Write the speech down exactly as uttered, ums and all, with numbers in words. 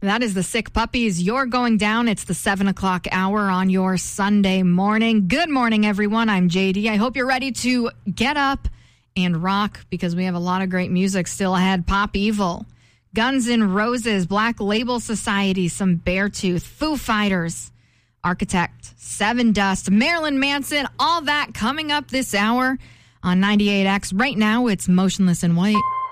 That is the Sick Puppies. You're going down. It's the seven o'clock hour on your Sunday morning. Good morning, everyone. I'm J D. I hope you're ready to get up and rock because we have a lot of great music still ahead. Pop Evil, Guns N' Roses, Black Label Society, some Beartooth, Foo Fighters, Architect, Seven Dust, Marilyn Manson, all that coming up this hour on ninety-eight X. Right now, it's Motionless in White.